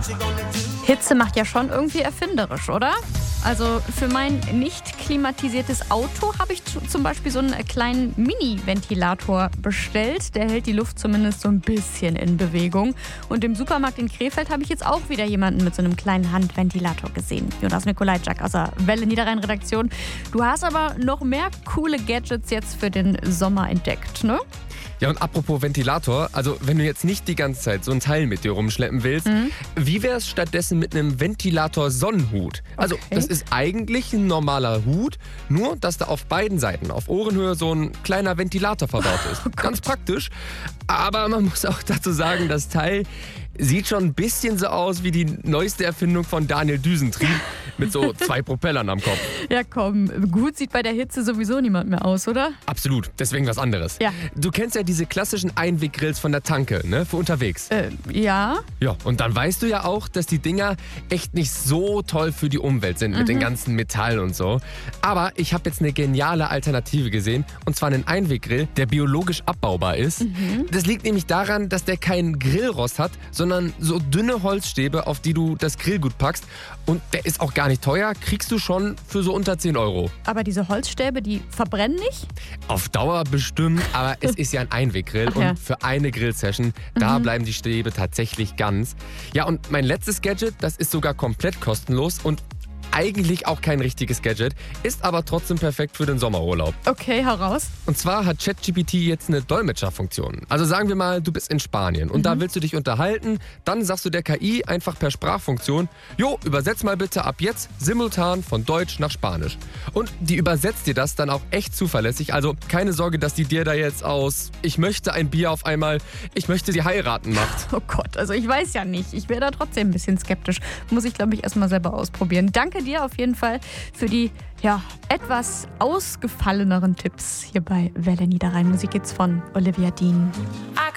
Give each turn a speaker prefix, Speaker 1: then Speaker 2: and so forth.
Speaker 1: Hitze macht ja schon irgendwie erfinderisch, oder? Also für mein nicht klimatisiertes Auto habe ich zum Beispiel so einen kleinen Mini-Ventilator bestellt. Der hält die Luft zumindest so ein bisschen in Bewegung. Und im Supermarkt in Krefeld habe ich jetzt auch wieder jemanden mit so einem kleinen Handventilator gesehen. Jonas Nikolajczak aus der Welle Niederrhein-Redaktion. Du hast aber noch mehr coole Gadgets jetzt für den Sommer entdeckt, ne?
Speaker 2: Ja, und apropos Ventilator, also wenn du jetzt nicht die ganze Zeit so ein Teil mit dir rumschleppen willst, wie wäre es stattdessen mit einem Ventilator-Sonnenhut? Also das ist eigentlich ein normaler Hut, nur dass da auf beiden Seiten, auf Ohrenhöhe, so ein kleiner Ventilator verbaut ist. Ganz praktisch, aber man muss auch dazu sagen, das Teil sieht schon ein bisschen so aus wie die neueste Erfindung von Daniel Düsentrieb mit so 2 Propellern am Kopf.
Speaker 1: Ja komm, gut sieht bei der Hitze sowieso niemand mehr aus, oder?
Speaker 2: Absolut, deswegen was anderes.
Speaker 1: Ja.
Speaker 2: Du kennst ja diese klassischen Einweggrills von der Tanke, ne, für unterwegs.
Speaker 1: Ja.
Speaker 2: Ja, und dann weißt du ja auch, dass die Dinger echt nicht so toll für die Umwelt sind mit den ganzen Metall und so. Aber ich habe jetzt eine geniale Alternative gesehen, und zwar einen Einweggrill, der biologisch abbaubar ist. Das liegt nämlich daran, dass der keinen Grillrost hat, sondern so dünne Holzstäbe, auf die du das Grillgut packst. Und der ist auch gar nicht teuer, kriegst du schon für so unter 10 Euro.
Speaker 1: Aber diese Holzstäbe, die verbrennen nicht?
Speaker 2: Auf Dauer bestimmt, aber es ist ja ein Einweggrill
Speaker 1: Ach ja.
Speaker 2: und für eine Grillsession, da bleiben die Stäbe tatsächlich ganz. Ja, und mein letztes Gadget, das ist sogar komplett kostenlos und eigentlich auch kein richtiges Gadget, ist aber trotzdem perfekt für den Sommerurlaub.
Speaker 1: Okay, heraus.
Speaker 2: Und zwar hat ChatGPT jetzt eine Dolmetscherfunktion. Also sagen wir mal, du bist in Spanien und da willst du dich unterhalten, dann sagst du der KI einfach per Sprachfunktion, jo, übersetz mal bitte ab jetzt simultan von Deutsch nach Spanisch. Und die übersetzt dir das dann auch echt zuverlässig, also keine Sorge, dass die dir da jetzt aus ich möchte ein Bier auf einmal, ich möchte sie heiraten macht.
Speaker 1: Oh Gott, also ich weiß ja nicht. Ich wäre da trotzdem ein bisschen skeptisch. Muss ich, glaube ich, erstmal selber ausprobieren. Danke dir auf jeden Fall für die etwas ausgefalleneren Tipps hier bei Welle Niederrhein. Musik jetzt von Olivia Dean.